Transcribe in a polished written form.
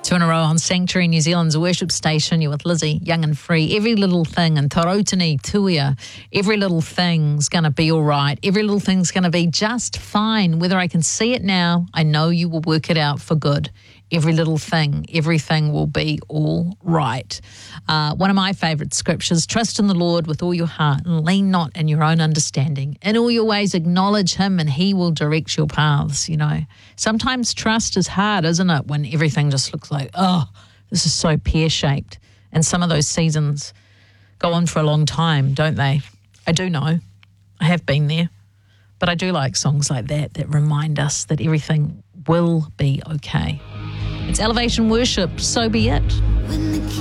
2 in a row on Sanctuary New Zealand's worship station. You're with Lizzie, Young and Free. Every little thing in Tarautini, Tuia, every little thing's going to be all right. Every little thing's going to be just fine. Whether I can see it now, I know you will work it out for good. Every little thing, everything will be all right. One of my favourite scriptures, trust in the Lord with all your heart and lean not in your own understanding. In all your ways acknowledge him and he will direct your paths, you know. Sometimes trust is hard, isn't it, when everything just looks like, oh, this is so pear-shaped. And some of those seasons go on for a long time, don't they? I do know. I have been there. But I do like songs like that remind us that everything will be okay. It's Elevation Worship, so be it.